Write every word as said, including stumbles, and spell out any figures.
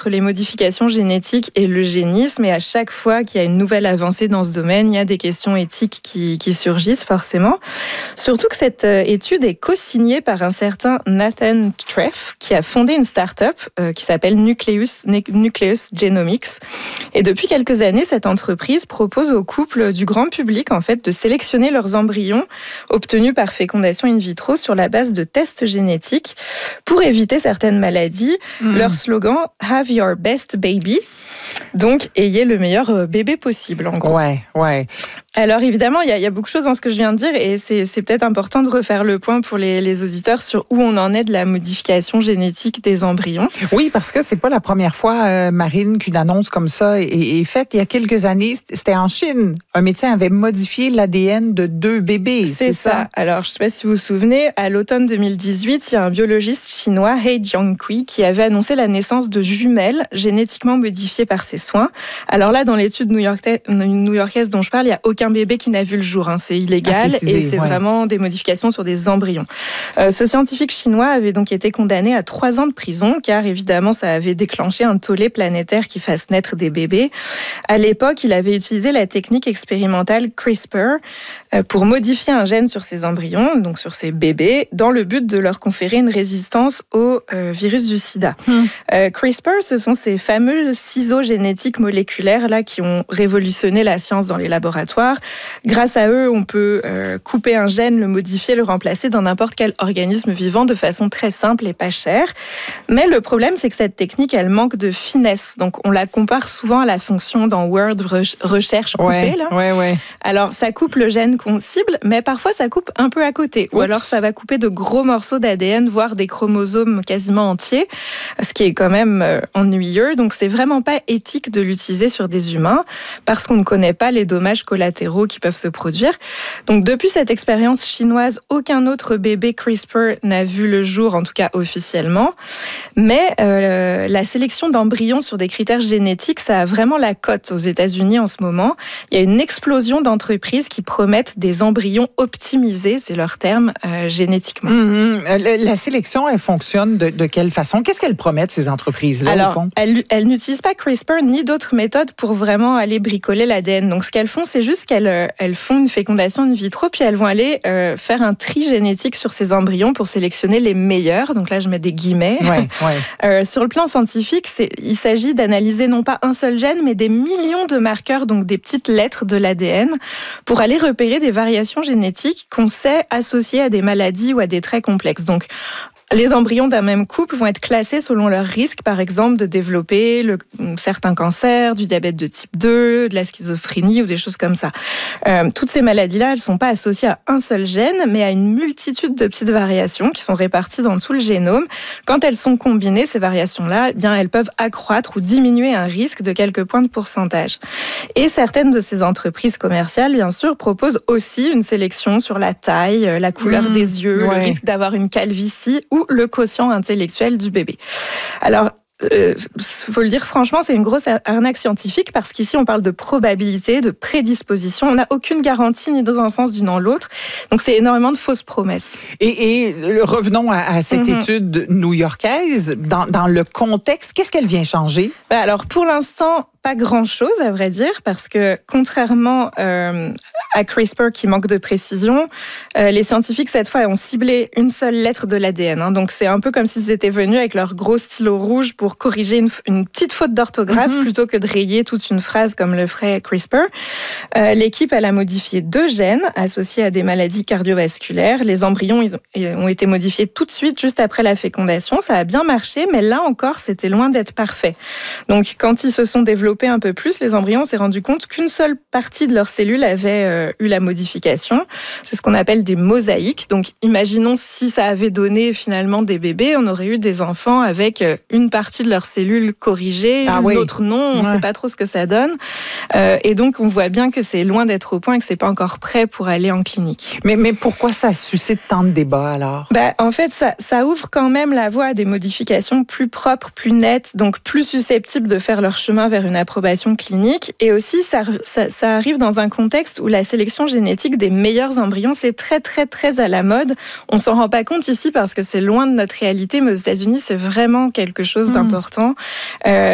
entre les modifications génétiques et l'eugénisme. Et à chaque fois qu'il y a une nouvelle avancée dans ce domaine, il y a des questions éthiques qui, qui surgissent forcément. Surtout que cette étude est co-signée par un certain Nathan Treff, qui a fondé une start-up euh, qui s'appelle Nucleus, Nucleus Genomics. Et depuis quelques années, cette entreprise propose aux couples du grand public en fait, de sélectionner leurs embryons obtenus par fécondation in vitro sur la base de tests génétiques pour éviter certaines maladies. Mmh. Leur slogan « Have your best baby ». Donc, ayez le meilleur bébé possible, en gros. Ouais, ouais. Alors, évidemment, il y, y a beaucoup de choses dans ce que je viens de dire et c'est, c'est peut-être important de refaire le point pour les, les auditeurs sur où on en est de la modification génétique des embryons. Oui, parce que c'est pas la première fois, euh, Marine, qu'une annonce comme ça est, est faite. Il y a quelques années, c'était en Chine. Un médecin avait modifié l'A D N de deux bébés. C'est, c'est ça. ça. Alors, je ne sais pas si vous vous souvenez, à l'automne deux mille dix-huit, il y a un biologiste chinois, He Jiankui, qui avait annoncé la naissance de jumelles génétiquement modifiées par ses soins. Alors là, dans l'étude new-yorkaise dont je parle, il n'y a aucun bébé qui n'a vu le jour. Hein. C'est illégal et c'est ouais. vraiment des modifications sur des embryons. Euh, ce scientifique chinois avait donc été condamné à trois ans de prison car évidemment, ça avait déclenché un tollé planétaire qui fasse naître des bébés. À l'époque, il avait utilisé la technique expérimentale CRISPR euh, pour modifier un gène sur ses embryons, donc sur ses bébés, dans le but de leur conférer une résistance au euh, virus du sida. Hum. Euh, CRISPR, ce sont ces fameux ciseaux génétiques moléculaires là, qui ont révolutionné la science dans les laboratoires. Grâce à eux, on peut euh, couper un gène, le modifier, le remplacer dans n'importe quel organisme vivant de façon très simple et pas chère. Mais le problème, c'est que cette technique, elle manque de finesse. Donc, on la compare souvent à la fonction dans Word recherche coupée. Ouais, là. Ouais, ouais. Alors, ça coupe le gène qu'on cible, mais parfois, ça coupe un peu à côté. Oups. Ou alors, ça va couper de gros morceaux d'A D N, voire des chromosomes quasiment entiers, ce qui est quand même euh, ennuyeux. Donc, c'est vraiment pas éthique de l'utiliser sur des humains parce qu'on ne connaît pas les dommages collatéraux qui peuvent se produire. Donc, depuis cette expérience chinoise, aucun autre bébé CRISPR n'a vu le jour, en tout cas officiellement. Mais euh, la sélection d'embryons sur des critères génétiques, ça a vraiment la cote aux États-Unis en ce moment. Il y a une explosion d'entreprises qui promettent des embryons optimisés, c'est leur terme, euh, génétiquement. Mmh, la, la sélection, elle fonctionne de, de quelle façon? Qu'est-ce qu'elles promettent, ces entreprises-là, Alors, au fond? Elles, elles n'utilisent pas CRISPR ni d'autres méthodes pour vraiment aller bricoler l'A D N. Donc, ce qu'elles font, c'est juste qu'elles elles font une fécondation in vitro, puis elles vont aller euh, faire un tri génétique sur ces embryons pour sélectionner les meilleurs. Donc là, je mets des guillemets. Ouais, ouais. Euh, sur le plan scientifique, c'est, il s'agit d'analyser non pas un seul gène, mais des millions de marqueurs, donc des petites lettres de l'A D N, pour aller repérer des variations génétiques qu'on sait associées à des maladies ou à des traits complexes. Donc, les embryons d'un même couple vont être classés selon leur risque, par exemple, de développer le, certains cancers, du diabète de type deux, de la schizophrénie ou des choses comme ça. Euh, toutes ces maladies-là, elles ne sont pas associées à un seul gène, mais à une multitude de petites variations qui sont réparties dans tout le génome. Quand elles sont combinées, ces variations-là, eh bien, elles peuvent accroître ou diminuer un risque de quelques points de pourcentage. Et certaines de ces entreprises commerciales, bien sûr, proposent aussi une sélection sur la taille, la couleur mmh, des yeux, ouais. le risque d'avoir une calvitie ou le quotient intellectuel du bébé. Alors, il euh, faut le dire franchement, c'est une grosse arnaque scientifique parce qu'ici, on parle de probabilité, de prédisposition. On n'a aucune garantie ni dans un sens ni dans l'autre. Donc, c'est énormément de fausses promesses. Et, et revenons à, à cette mm-hmm. étude new-yorkaise. Dans, dans le contexte, qu'est-ce qu'elle vient changer? Alors, pour l'instant, pas grand-chose, à vrai dire, parce que contrairement euh, à CRISPR qui manque de précision, euh, les scientifiques, cette fois, ont ciblé une seule lettre de l'A D N. Hein. Donc, c'est un peu comme s'ils étaient venus avec leur gros stylo rouge pour corriger une, une petite faute d'orthographe mm-hmm. plutôt que de rayer toute une phrase comme le ferait CRISPR. Euh, l'équipe, elle a modifié deux gènes associés à des maladies cardiovasculaires. Les embryons ils ont, ils ont été modifiés tout de suite, juste après la fécondation. Ça a bien marché, mais là encore, c'était loin d'être parfait. Donc, quand ils se sont développés un peu plus, les embryons, on s'est rendu compte qu'une seule partie de leurs cellules avait euh, eu la modification. C'est ce qu'on appelle des mosaïques. Donc, imaginons si ça avait donné finalement des bébés, on aurait eu des enfants avec euh, une partie de leurs cellules corrigées, ah, une oui. autre non, on ne ouais. sait pas trop ce que ça donne. Euh, et donc, on voit bien que c'est loin d'être au point et que c'est pas encore prêt pour aller en clinique. Mais, mais pourquoi ça suscite tant de débats alors? Ben, en fait, ça, ça ouvre quand même la voie à des modifications plus propres, plus nettes, donc plus susceptibles de faire leur chemin vers une approbation clinique. Et aussi, ça, ça, ça arrive dans un contexte où la sélection génétique des meilleurs embryons, c'est très, très, très à la mode. On s'en rend pas compte ici parce que c'est loin de notre réalité, mais aux États-Unis, c'est vraiment quelque chose d'important. Euh,